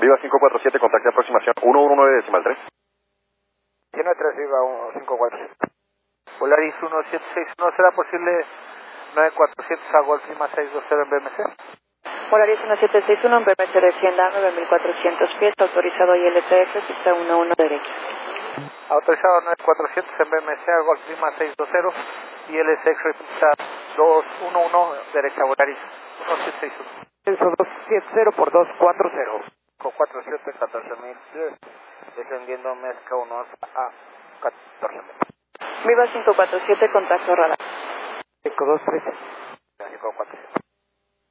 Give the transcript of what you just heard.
Viva 547, contacte aproximación 119 decimal 3. Tiene 3, Viva 547. Polaris 1761, ¿será posible 9400 a Golf Lima 620 en BMC? Polaris 1761 en BMC descienda a 9400 pies, autorizado ILTX, pista 11 derecha. Autorizado 9400 en BMC a Golf Lima 620 y LSX pista 211 derecha, Polaris 1761. Censo 270 por 240. Con 47, 14,000 pies, descendiendo mezcla 1 a 14,000. Viva 547, contacto radar. 523. 547.